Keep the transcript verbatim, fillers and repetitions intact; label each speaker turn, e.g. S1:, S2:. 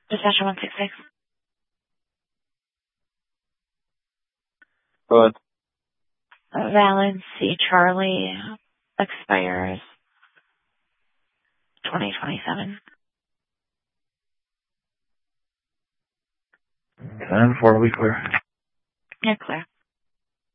S1: Dispatcher one six six.
S2: Go ahead.
S1: Valid C Charlie expires twenty twenty-seven.
S2: ten four, we clear.
S1: You're clear.